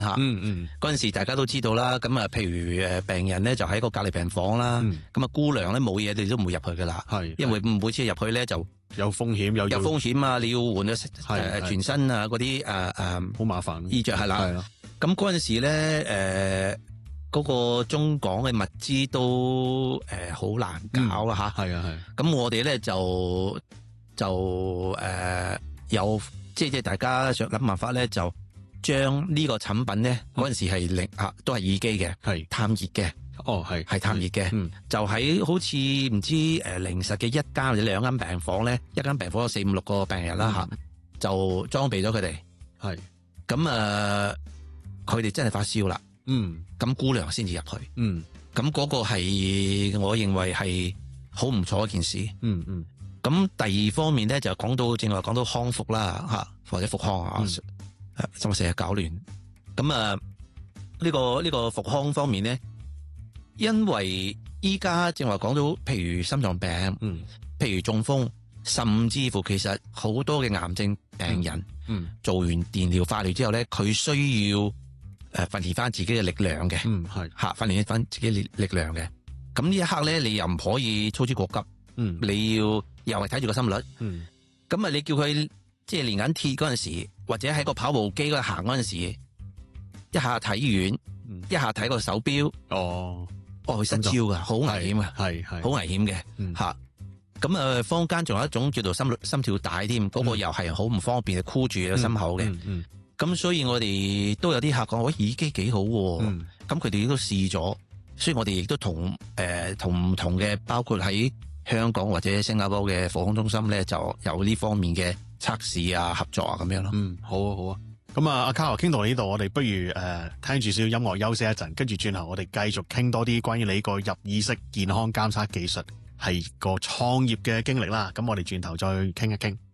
嚇。嗰陣時大家都知道啦，咁啊，譬如病人咧就喺個隔離病房啦，咁啊姑娘咧冇嘢，你都唔會入去噶啦，因為每次入去咧就有風險，有風險啊！你要換咗全身啊嗰啲好麻煩衣着係啦。咁嗰陣時咧嗰個中港嘅物資都好難搞啦嚇。係。咁我哋咧就有即係大家想諗辦法咧，就將呢個產品咧嗰陣時係都係耳機嘅，係探熱嘅。係探熱嘅，就喺好似唔知靈實嘅一間或者兩間病房咧，一間病房有4、5、6個病人啦嚇，就裝備咗佢哋。係咁佢哋真係發燒啦。咁姑娘先至入去。咁嗰個係我認為係好唔錯一件事。咁第二方面咧就講到康復啦嚇，或者復康啊，我成日搞亂。咁呢個復康方面咧。因為依家正話講到，譬如心臟病，譬如中風，甚至乎其實好多嘅癌症病人，做完電療、化療之後咧，佢需要訓練翻自己嘅力量嘅，訓練翻自己力量嘅。咁呢一刻咧，你又唔可以操之過急，你要又係睇住個心率，咁你叫佢即係練緊鐵嗰陣時，或者喺個跑步機嗰度行嗰陣時，一下睇遠，一下睇個手錶，佢失焦噶，好危險啊，係好危險嘅吓。咁坊間仲有一種叫做心跳帶添，嗰個又係好唔方便，箍住個心口嘅。咁所以我哋都有啲客講，喂，耳機幾好，咁佢哋都試咗，所以我哋亦都同唔同嘅，包括喺香港或者新加坡嘅復康中心咧，就有呢方面嘅測試啊、合作啊咁樣咯。 好啊，好啊。咁阿卡羅傾到呢度，我哋不如聽住少少音樂休息一陣，跟住轉頭我哋繼續傾多啲關於你個入意識健康監測技術係個創業嘅經歷啦。咁我哋轉頭再傾一傾。